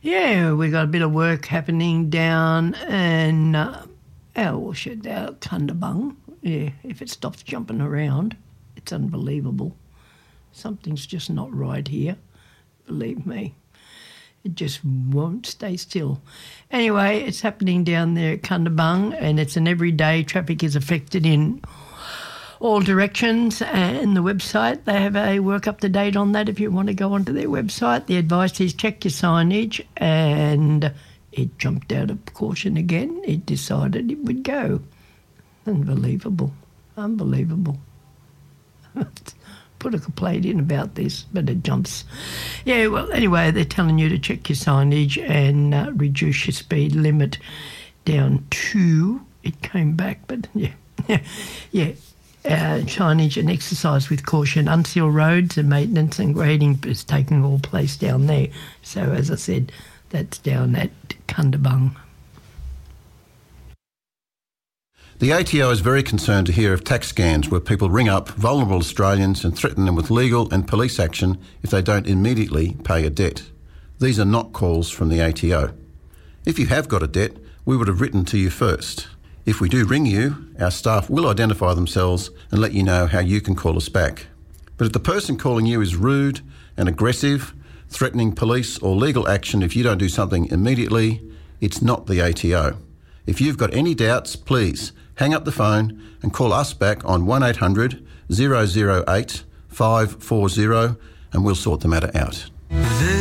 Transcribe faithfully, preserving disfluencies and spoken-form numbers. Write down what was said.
Yeah, we got a bit of work happening down in uh, oh shit, out Cundabung. Yeah, if it stops jumping around, it's unbelievable. Something's just not right here. Believe me, it just won't stay still. Anyway, it's happening down there at Cundabung, and it's an everyday. Traffic is affected in all directions, and the website, they have a work up to date on that if you want to go onto their website. The advice is check your signage, and it jumped out of caution again. It decided it would go. Unbelievable. Unbelievable. Put a complaint in about this, but it jumps. Yeah, well, anyway, they're telling you to check your signage and uh, reduce your speed limit down to, it came back, but yeah, yeah. Uh, signage and exercise with caution. Unsealed roads and maintenance and grading is taking all place down there. So, as I said, that's down at Cundabung. The A T O is very concerned to hear of tax scams where people ring up vulnerable Australians and threaten them with legal and police action if they don't immediately pay a debt. These are not calls from the A T O. If you have got a debt, we would have written to you first. If we do ring you, our staff will identify themselves and let you know how you can call us back. But if the person calling you is rude and aggressive, threatening police or legal action if you don't do something immediately, it's not the A T O. If you've got any doubts, please hang up the phone and call us back on one eight hundred, zero zero eight, five four zero and we'll sort the matter out.